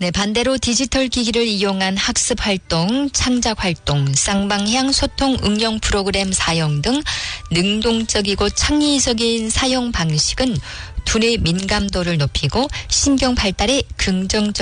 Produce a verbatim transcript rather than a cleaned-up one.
네, 반대로 디지털 기기를 이용한 학습 활동, 창작 활동, 쌍방향 소통 응용 프로그램 사용 등 능동적이고 창의적인 사용 방식은 두뇌 민감도를 높이고 신경 발달에 긍정적